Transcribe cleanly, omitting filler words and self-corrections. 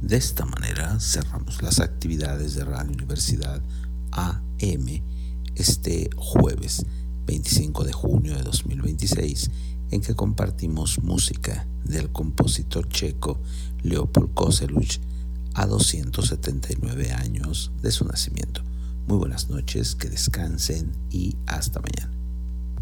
De esta manera cerramos las actividades de Radio Universidad AM este jueves 25 de junio de 2026, en que compartimos música del compositor checo Leopold Kozeluch a 279 años de su nacimiento. Muy buenas noches, que descansen y hasta mañana.